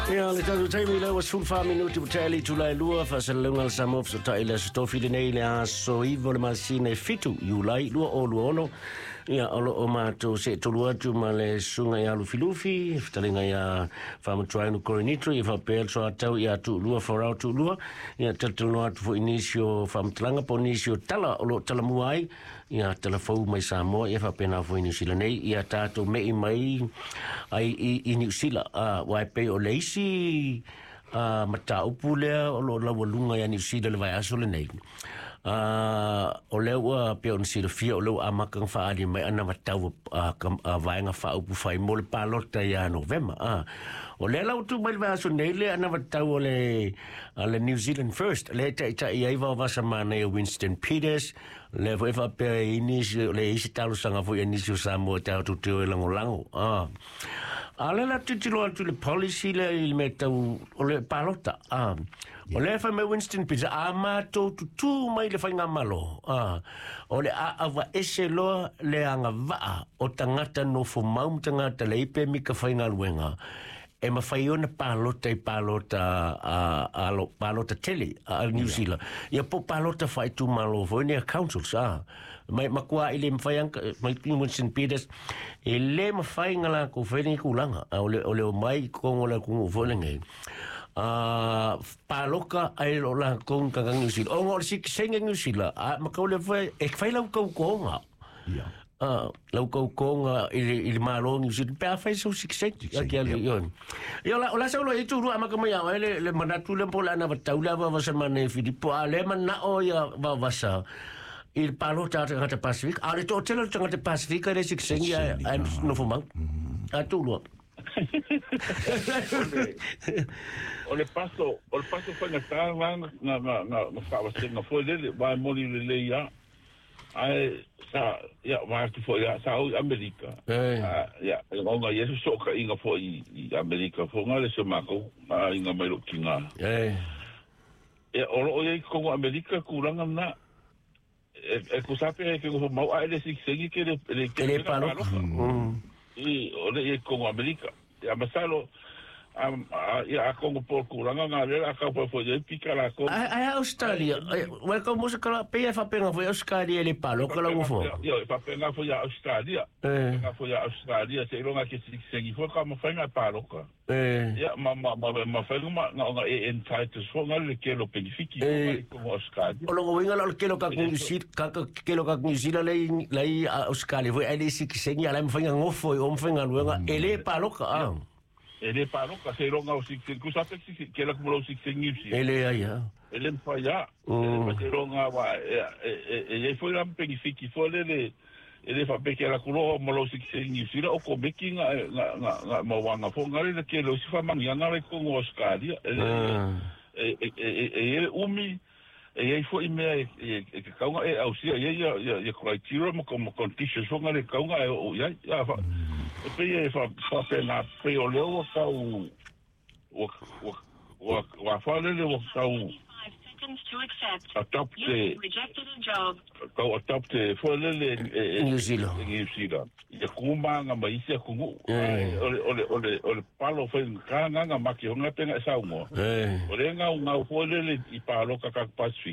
Ja, le tatu taimi le was full 5 minuti buteli tulai lua fa se lungal samof so tai le stofi de nei le aso ivo le masine fitu yulai lua o luono ia olo o mato se tulua tu male sunga ya lufilufi ftalinga ya fama tuainu korinitro ia fa pel so atau ia tu lua forau tu lua ia tatu tu fo inisio fama tlanga po inisio tala olo tala muai ia telefou mai Samoa ia fa pena fo inisio le nei ia tatu mei mai ai i New Zealand wai pe o leisi mata upu lea o lo lunga ya New Zealand le vai aso le nei o leo pe on sira fia o leo amakang faali mai ana matau vaenga fa upu fai mo le palota ya November o le lau tu mai vai aso nei le ana matau o le New Zealand First le ta ia iwa vasa mana e Winston Peters le voiva pe inisio le isi talo sanga vo inisio Samoa tau tu teo e lango ale la titilo atu le policy le il metau o le palota o le fa me Winston Peters amato tu mai le fainga malo o le ava ese lo le anga va o tangata no fo mau tangata le ipe mi ka fainga luenga e ma fai ona palota palota tele a New Zealand ia po palota fai tu malo vo ni councils mai makua ile mfai mai Winston Peters ele ma fai ngala ko feni kulanga ole mai ko ngola ku vo lengai paloka ai lo la kon ka New Zealand o ngor sik senga New Zealand ma ko le fai lau ko nga lau konga il malo New Zealand pe fai so sik aquele yon yo la solo itu ru ama kama ya le manatu le pola na taula va semana Filipo ale mana o ya va vasa il palo tata Pacific ale to telo tata Pacific le sik ya no fumang tu lo o paso fue na estaba haciendo fue de va morir le ya ai sa ya va que foi sa América ya longa yeso soka inga foi América foi ngale se mako inga mai kinga o ye ko América kuranga na ko sape que ko mau ai le sigi que le palo e o le ko América ya masalo ia kongo por kuranga ngale aka po de pica la ko ai Australia welcome musica pe fa pena foi Australia le palo que lo fo yo fa pena foi Australia foi Australia se longa que se foi como foi na palo ka ya ma fa nga en title so ngale que lo benefiki como Australia o lo venga lo que lo ka New Zealand lei Australia foi ele se sengi ala me fanga ngofo o me fanga luenga ele palo ka ele parou que se longa o six que sabe que ela como o six news ele aí ele foi já se longa va ele foi lá benefício foi ele fa que ela como o six news o como que na mawanga fonga ele que lo se fa manhã com o Oscaria ele umi e foi me que kaunga ausia ia criteria como conditions fonga le kaunga ia pe fa pena pe o leo ka o fale le o ka adopte fole New Zealand ia kuma nga mai se kungu ole palo foi nga maki nga penga sa mo ole nga fole le I palo ka Pacific